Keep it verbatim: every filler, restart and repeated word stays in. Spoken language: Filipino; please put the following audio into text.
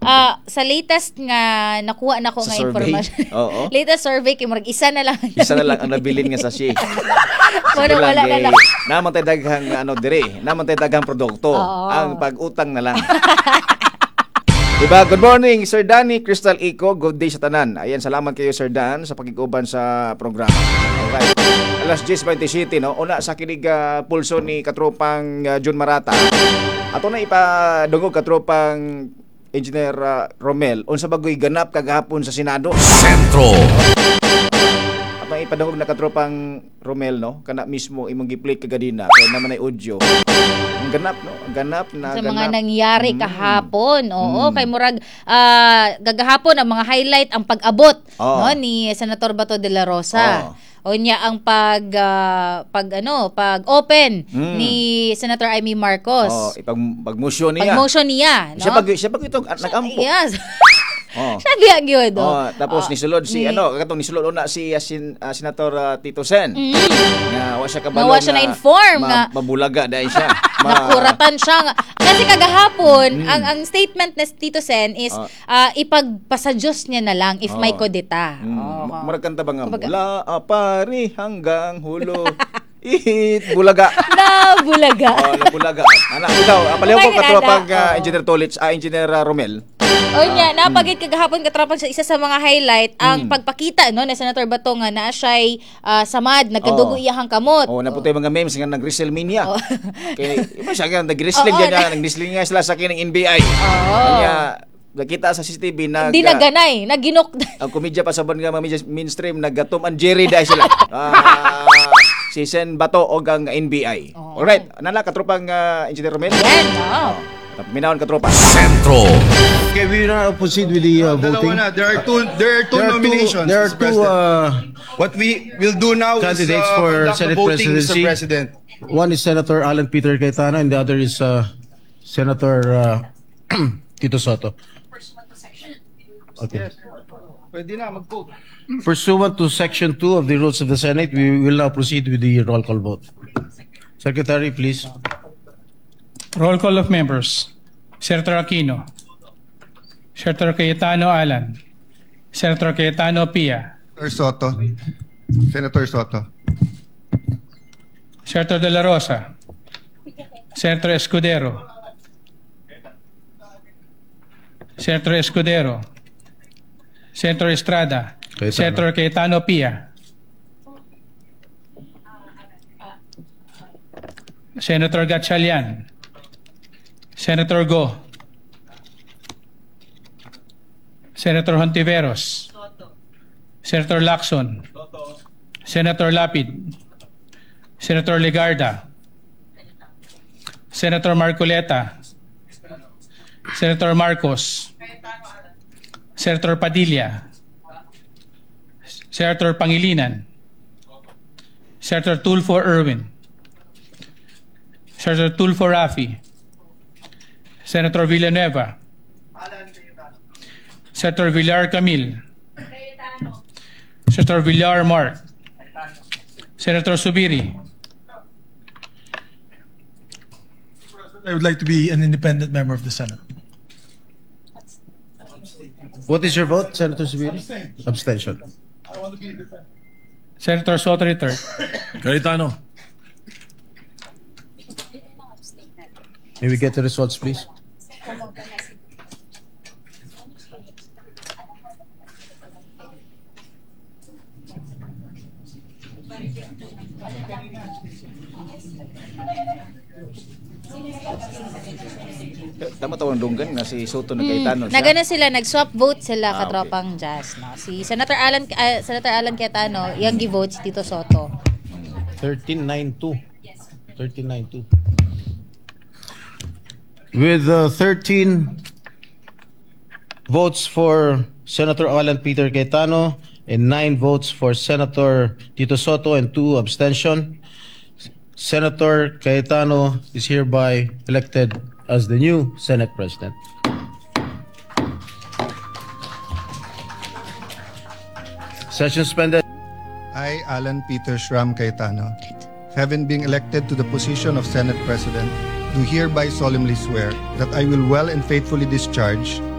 Ah, sa latest nga nakuha na ko Sa nga survey? information. Oo. Latest survey kay murag isa na lang. Isa na lang ang nabilin nga sa siya. Wala, wala na lang. Naman tayo daghang ano dire, naman tayo daghang produkto. Oo. Ang pag-utang na lang. Diba? Good morning, Sir Danny Crystal Eco. Good day sa tanan. Ayan, salamat kayo, Sir Dan, sa pagkikuban sa programa. Alright. Alas diyes twenty-seven, no? Una sa kinig uh, pulso ni katropang uh, Jun Marata. Ato na ipadungog katropang Engineer uh, Romel. Unsa bagoy ganap kagahapon sa Senado. Sentro. Ato na ipadungog na katropang Romel, no? Kana mismo imong gi-play kagadina. Kaya naman ay audio. Ang ganap, no? Ang ganap na Sa ganap. mga nangyari Mm. kahapon. Oo, Mm. kay murag ah, gagahapon ang mga highlight ang pag-abot Oo. no ni Senator Bato de la Rosa. O niya ang pag ah, pag ano, pag-open Mm. ni Senator Amy Marcos. Oh, ipag pag-motion niya. Pag-motion niya, no? Siya pag siya pag ito nag-ampo. Yes. Oh. Siya biya gyud. Oh, tapos Ah, nisulod si ni- ano, katong nisulod una si uh, sin, uh, Senator uh, Tito Sen. Mm. Nga wa siya kabalo Nga wa siya na-inform nga- mabulaga dahil siya. Ma- Nakuratan siya nga. Kasi kagahapon, ang ang statement ni Tito Sen is Oh. ah, ipagpasa Diyos niya na lang if may Oh. kudeta. Mm, Oo. ma- Murag kanta ba nga Kumbaga- mula apari hanggang hulo. Ihit bulaga. Na bulaga. Oh, na bulaga. Ana, ikaw, palayo ko Kumain katro ada. pag uh, Oo. Engineer Tolits, ah, Engineer uh, Romel. O niya, napagit kagahapon katrapan sa isa sa mga highlight ang Mm. pagpakita no ni Senator Bato nga naa siya'y ah, samad, nagkadugo Oo. iyahang kamot. Oh, naputoy mga memes nga nag-WrestleMania. Oh. Kay iba siya nga nag-wrestling Oo, diyan na- nag-wrestling nga sila sa kining N B I. Oo. Kanya nakita sa C C T V na Di naganay, naginok. ang komedya pa sa ban nga mga media mainstream naggatom and Jerry dahil sila. Ah, si Sen Bato o ang N B I. Oo. Alright, nala katropang uh, Engineer Romel. Yan, no. Minahon katropa. Sentro. Okay, we now proceed with the uh, Dalawa voting. na. There are two. There are two There are two, nominations. there are Mister two President. uh, What we will do now candidates is uh, for conduct the Senate voting, presidency. Mister President. one is Senator Alan Peter Cayetano and the other is uh, Senator uh, Tito Soto. Okay. Pwede na mag-vote. Pursuant to Section two of the Rules of the Senate, we will now proceed with the roll call vote. Secretary, please. Roll call of members. Senator Aquino. Senator Cayetano Alan. Senator Cayetano Pia. Senator Soto. Senator Soto. Senator De La Rosa. Senator Escudero. Senator Escudero. Senator Estrada. Cayetano. Senator Cayetano Pia. Senator Gatchalian. Senator Go. Senator Hontiveros. Senator Lacson. Senator Lapid. Senator Legarda. Senator Marcoleta. Senator Marcos. Senator Padilla. Senator Pangilinan. Senator Tulfo Erwin. Senator Tulfo Rafi. Senator Villanueva. Senator Villar Camil. Senator Villar Mark. Senator Subiri. I would like to be an independent member of the Senate. What is your vote, Senator Subiri? Abstention. Senator Soto the third. Cayetano. May we get the results, please? Tama tawang dunggan na si Soto na Cayetano siya. Nagana sila, nag-swap vote sila Ah, katropang Jazz. No? Si Senator Alan ah, Senator Alan Cayetano, yung gi-vote si Tito Soto. thirteen nine two. thirteen nine two. With uh, thirteen votes for Senator Alan Peter Cayetano and nine votes for Senator Tito Soto and two abstention, Senator Cayetano is hereby elected as the new Senate President. Session suspended. I, Alan Peter Shram Cayetano, having been elected to the position of Senate President, do hereby solemnly swear that I will well and faithfully discharge